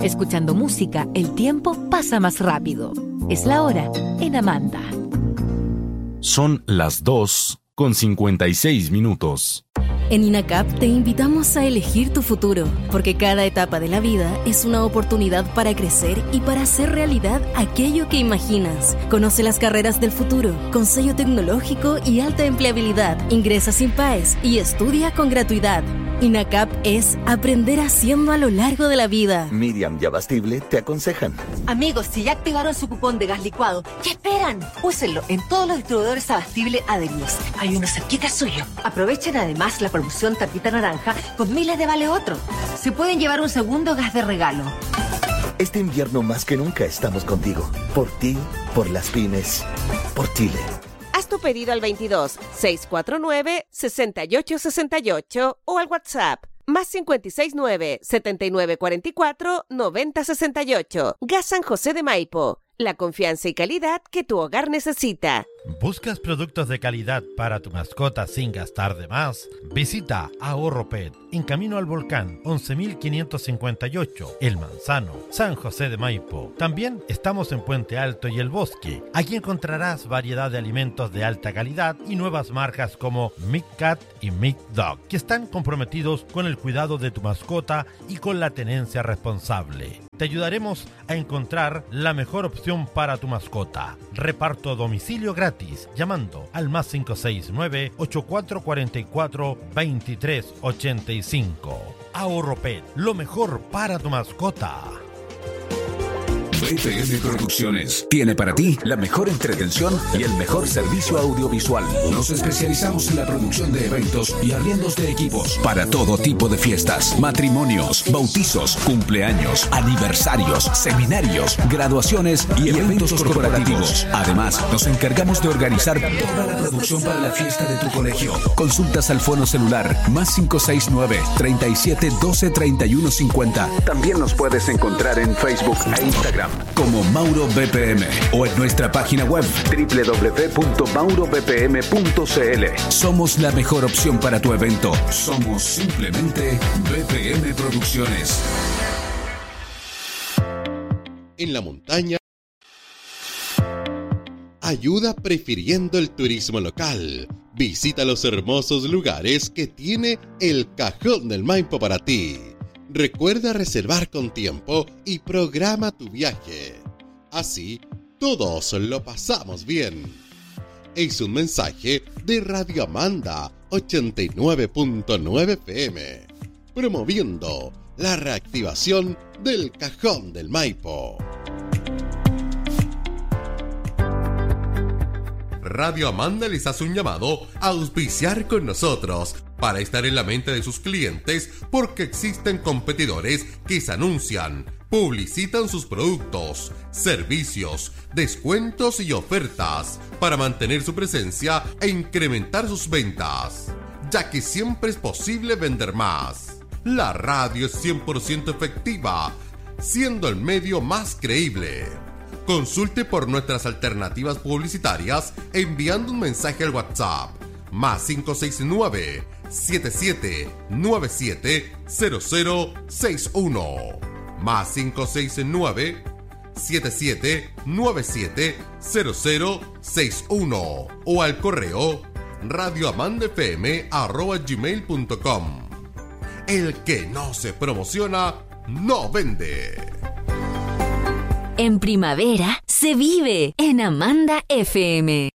Escuchando música, el tiempo pasa más rápido. Es la hora en Amanda. Son las 2:56. En INACAP te invitamos a elegir tu futuro, porque cada etapa de la vida es una oportunidad para crecer y para hacer realidad aquello que imaginas. Conoce las carreras del futuro, con sello tecnológico y alta empleabilidad. Ingresa sin PAES y estudia con gratuidad. INACAP es aprender haciendo a lo largo de la vida. Miriam y Abastible te aconsejan. Amigos, si ya activaron su cupón de gas licuado, ¿qué esperan? Úsenlo en todos los distribuidores Abastible adheridos. Hay uno cerquita suyo. Aprovechen además la promoción Tapita Naranja con miles de vale otro. Se pueden llevar un segundo gas de regalo. Este invierno más que nunca estamos contigo. Por ti, por las pymes, por Chile. Haz tu pedido al 22 649 6868 o al WhatsApp más 569 7944 9068. Gas San José de Maipo. La confianza y calidad que tu hogar necesita. ¿Buscas productos de calidad para tu mascota sin gastar de más? Visita Ahorro Pet en Camino al Volcán 11.558, El Manzano, San José de Maipo. También estamos en Puente Alto y El Bosque. Aquí encontrarás variedad de alimentos de alta calidad y nuevas marcas como Mick Cat y Mick Dog, que están comprometidos con el cuidado de tu mascota y con la tenencia responsable. Te ayudaremos a encontrar la mejor opción para tu mascota. Reparto a domicilio gratis llamando al más 569-8444-2385. Ahorro Pet, lo mejor para tu mascota. BPM Producciones tiene para ti la mejor entretención y el mejor servicio audiovisual. Nos especializamos en la producción de eventos y arriendos de equipos para todo tipo de fiestas, matrimonios, bautizos, cumpleaños, aniversarios, seminarios, graduaciones y eventos corporativos. Además, nos encargamos de organizar toda la producción para la fiesta de tu colegio. Consultas al fono celular más 569 37 12 31 50. También nos puedes encontrar en Facebook e Instagram como Mauro BPM o en nuestra página web www.maurobpm.cl. Somos la mejor opción para tu evento. Somos simplemente BPM Producciones. En la montaña, ayuda prefiriendo el turismo local. Visita los hermosos lugares que tiene el Cajón del Maipo para ti. Recuerda reservar con tiempo y programa tu viaje. Así, todos lo pasamos bien. Es un mensaje de Radio Amanda 89.9 FM, promoviendo la reactivación del Cajón del Maipo. Radio Amanda les hace un llamado a auspiciar con nosotros para estar en la mente de sus clientes, porque existen competidores que se anuncian, publicitan sus productos, servicios, descuentos y ofertas para mantener su presencia e incrementar sus ventas, ya que siempre es posible vender más. La radio es 100% efectiva, siendo el medio más creíble. Consulte por nuestras alternativas publicitarias enviando un mensaje al WhatsApp más 569-7797-0061 más 569-7797-0061 o al correo radioamandafm@gmail.com. El que no se promociona no vende. En primavera se vive en Amanda FM.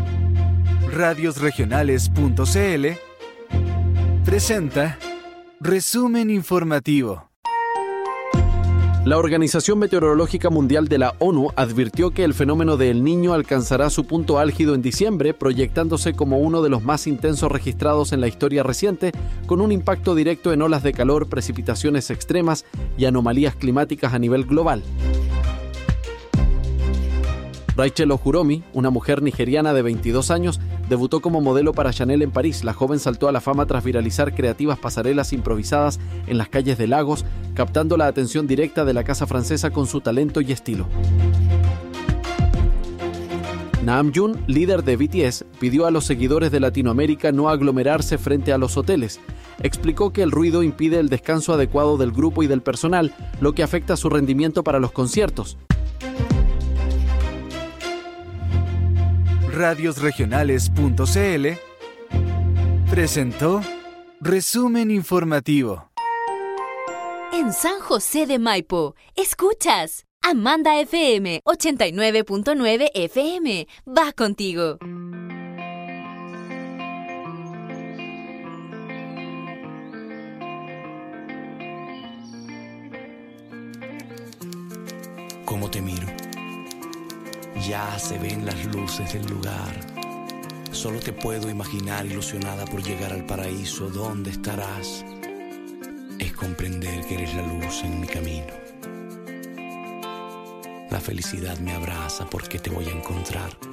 Radiosregionales.cl presenta Resumen Informativo. La Organización Meteorológica Mundial de la ONU advirtió que el fenómeno de El Niño alcanzará su punto álgido en diciembre, proyectándose como uno de los más intensos registrados en la historia reciente, con un impacto directo en olas de calor, precipitaciones extremas y anomalías climáticas a nivel global. Rachel Ojuromi, una mujer nigeriana de 22 años, debutó como modelo para Chanel en París. La joven saltó a la fama tras viralizar creativas pasarelas improvisadas en las calles de Lagos, captando la atención directa de la casa francesa con su talento y estilo. Namjoon, líder de BTS, pidió a los seguidores de Latinoamérica no aglomerarse frente a los hoteles. explicó que el ruido impide el descanso adecuado del grupo y del personal, lo que afecta su rendimiento para los conciertos. Radiosregionales.cl presentó Resumen Informativo. En San José de Maipo, escuchas Amanda FM 89.9 FM. Va contigo. ¿Cómo te miro? Ya se ven las luces del lugar. Solo te puedo imaginar ilusionada por llegar al paraíso. ¿Dónde estarás? Es comprender que eres la luz en mi camino. La felicidad me abraza porque te voy a encontrar.